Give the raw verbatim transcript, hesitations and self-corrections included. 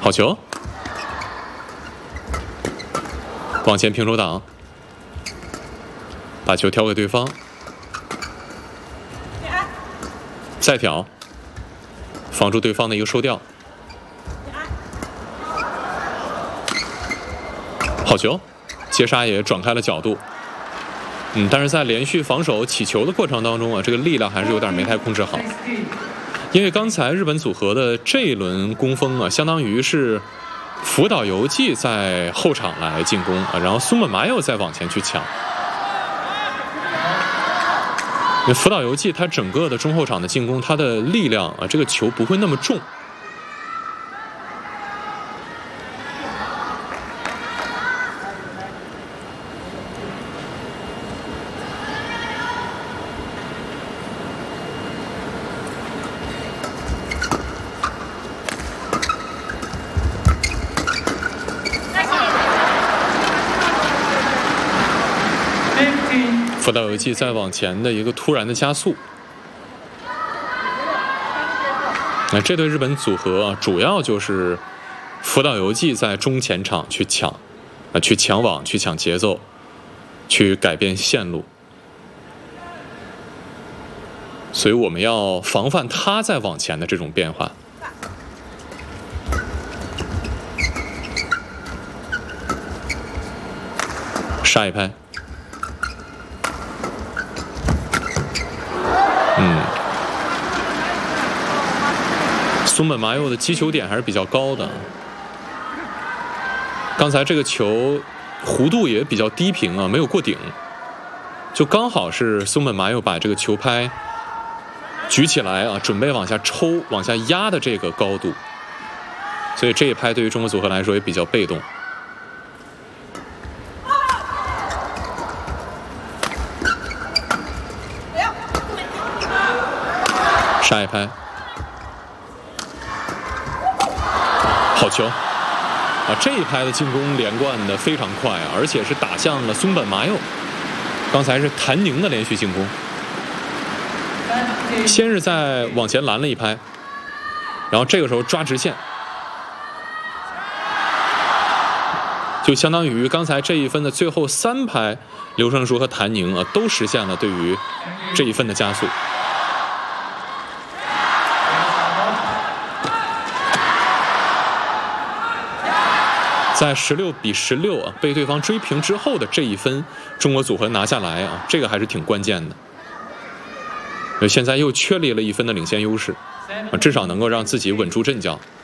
好球，往前平手挡，把球挑给对方，再挑，防住对方的一个收吊。好球，接杀也转开了角度。嗯，但是在连续防守起球的过程当中啊，这个力量还是有点没太控制好。因为刚才日本组合的这一轮攻锋啊，相当于是福岛由纪在后场来进攻啊，然后松本麻佑再往前去抢。因为福岛由纪他整个的中后场的进攻，他的力量啊，这个球不会那么重。福岛由纪再往前的一个突然的加速，那这对日本组合啊，主要就是福岛由纪在中前场去抢，啊，去抢网，去抢节奏，去改变线路，所以我们要防范他在往前的这种变化。杀一拍。嗯，松本麻佑的击球点还是比较高的。刚才这个球弧度也比较低平啊，没有过顶，就刚好是松本麻佑把这个球拍举起来啊，准备往下抽、往下压的这个高度，所以这一拍对于中国组合来说也比较被动。杀一拍，好球啊！这一拍的进攻连贯的非常快啊，而且是打向了松本麻佑。刚才是谭宁的连续进攻，先是在往前拦了一拍，然后这个时候抓直线，就相当于刚才这一分的最后三拍，刘胜书和谭宁啊都实现了对于这一分的加速。在十六比十六啊，被对方追平之后的这一分，中国组合拿下来啊，这个还是挺关键的。现在又确立了一分的领先优势，啊，至少能够让自己稳住阵脚。